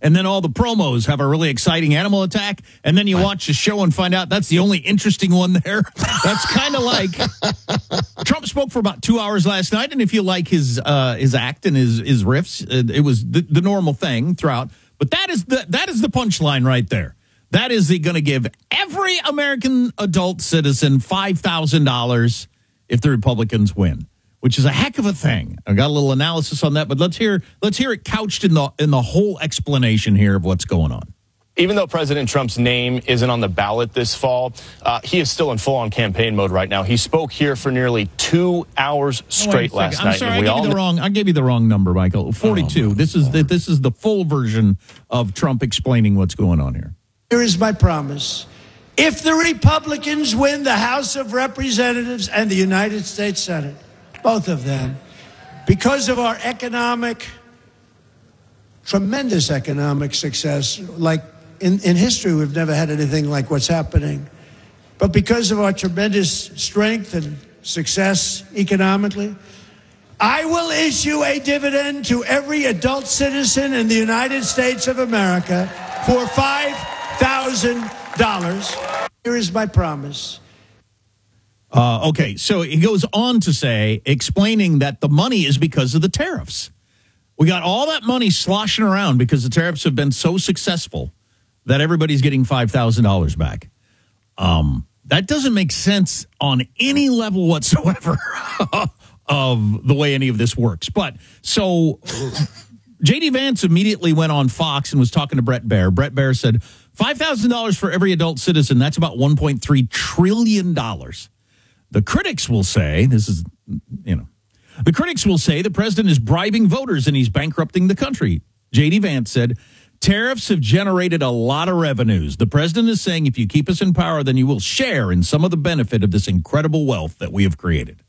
and then all the promos have a really exciting animal attack, and then you watch the show and find out that's the only interesting one there. That's kind of like Trump spoke for about 2 hours last night, and if you like his act and his riffs, it was the normal thing throughout. But that is the punchline right there. That is going to give every American adult citizen $5,000 if the Republicans win, which is a heck of a thing. I got a little analysis on that, but let's hear it couched in the whole explanation here of what's going on. Even though President Trump's name isn't on the ballot this fall, he is still in full-on campaign mode right now. He spoke here for nearly 2 hours straight last night. I'm sorry, I gave you the wrong number, Michael. 42. This is the full version of Trump explaining what's going on here. Here is my promise. If the Republicans win the House of Representatives and the United States Senate, both of them, because of our tremendous economic success, like in history, we've never had anything like what's happening. But because of our tremendous strength and success economically, I will issue a dividend to every adult citizen in the United States of America for $5,000. Here is my promise. Okay, so he goes on to say, explaining that the money is because of the tariffs. We got all that money sloshing around because the tariffs have been so successful that everybody's getting $5,000 back. That doesn't make sense on any level whatsoever of the way any of this works. But so J.D. Vance immediately went on Fox and was talking to Bret Baier. Bret Baier said, $5,000 for every adult citizen, that's about $1.3 trillion. The critics will say, the critics will say the president is bribing voters and he's bankrupting the country. J.D. Vance said, tariffs have generated a lot of revenues. The president is saying if you keep us in power, then you will share in some of the benefit of this incredible wealth that we have created.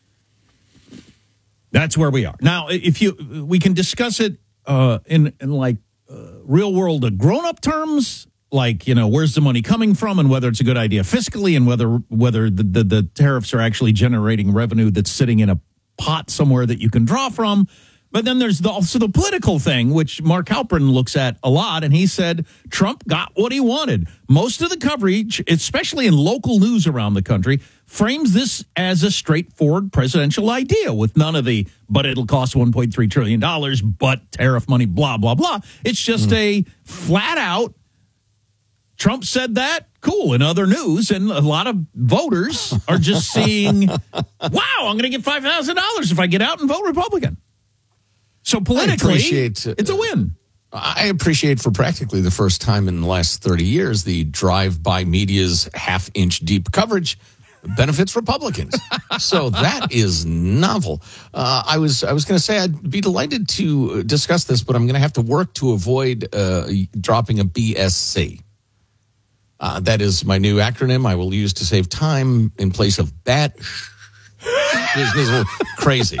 That's where we are. Now, we can discuss it in real world grown-up terms, like, where's the money coming from and whether it's a good idea fiscally and whether the tariffs are actually generating revenue that's sitting in a pot somewhere that you can draw from. But then there's also the political thing, which Mark Halperin looks at a lot, and he said Trump got what he wanted. Most of the coverage, especially in local news around the country, frames this as a straightforward presidential idea with none of the, but it'll cost $1.3 trillion, but tariff money, blah, blah, blah. It's just a flat-out, Trump said that, cool, in other news, and a lot of voters are just seeing, wow, I'm going to get $5,000 if I get out and vote Republican. So politically, it's a win. I appreciate for practically the first time in the last 30 years, the drive-by media's half-inch deep coverage benefits Republicans. So that is novel. I was going to say I'd be delighted to discuss this, but I'm going to have to work to avoid dropping a BSC. That is my new acronym I will use to save time in place of bat. This is a little crazy.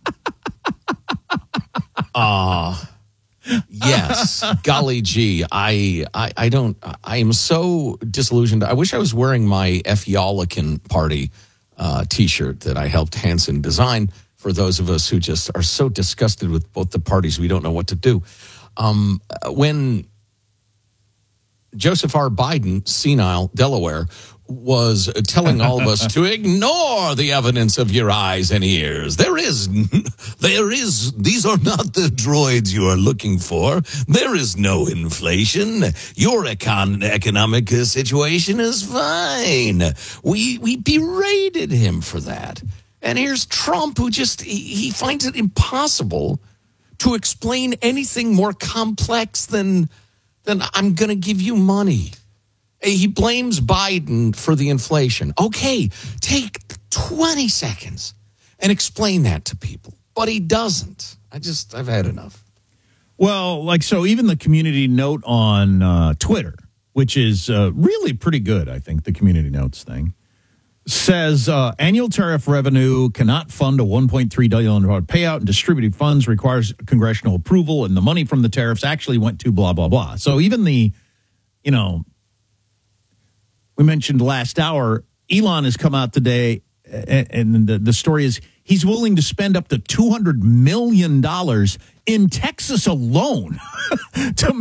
Yes, golly gee, I am so disillusioned. I wish I was wearing my F. Y'all-a-kin Party T-shirt that I helped Hanson design for those of us who just are so disgusted with both the parties we don't know what to do. When Joseph R. Biden, senile Delaware, was telling all of us to ignore the evidence of your eyes and ears. There is, these are not the droids you are looking for. There is no inflation. Your economic situation is fine. We berated him for that. And here's Trump, who he finds it impossible to explain anything more complex than I'm going to give you money. He blames Biden for the inflation. Okay, take 20 seconds and explain that to people. But he doesn't. I've had enough. Well, so even the community note on Twitter, which is really pretty good, I think, the community notes thing, says annual tariff revenue cannot fund a $1.3 billion payout, and distributed funds requires congressional approval, and the money from the tariffs actually went to blah, blah, blah. So even the, we mentioned last hour, Elon has come out today, and the story is he's willing to spend up to $200 million in Texas alone to